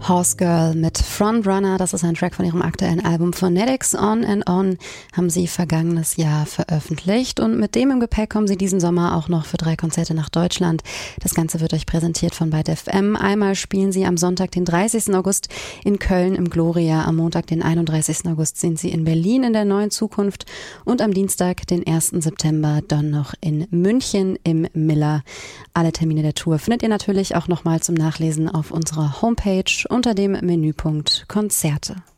Horse Girl mit Frontrunner, das ist ein Track von ihrem aktuellen Album Phonetics On and On, haben sie vergangenes Jahr veröffentlicht und mit dem im Gepäck kommen sie diesen Sommer auch noch für 3 Konzerte nach Deutschland. Das Ganze wird euch präsentiert von Byte FM. Einmal spielen sie am Sonntag, den 30. August in Köln im Gloria, am Montag, den 31. August sind sie in Berlin in der Neuen Zukunft und am Dienstag, den 1. September, dann noch in München im Miller. Alle Termine der Tour findet ihr natürlich auch nochmal zum Nachlesen auf unserer Homepage unter dem Menüpunkt Konzerte.